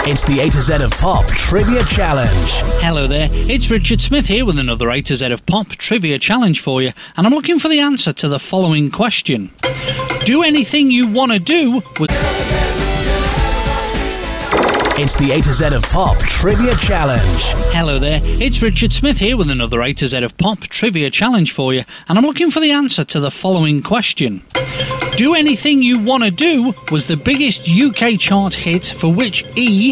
It's the A to Z of Pop Trivia Challenge. Hello there, it's Richard Smith here with another A to Z of Pop Trivia Challenge for you, and I'm looking for the answer to the following question. Do anything you want to do with... It's the A to Z of Pop Trivia Challenge. Hello there, it's Richard Smith here with another A to Z of Pop Trivia Challenge for you, and I'm looking for the answer to the following question. Do Anything You Want to Do was the biggest UK chart hit for which E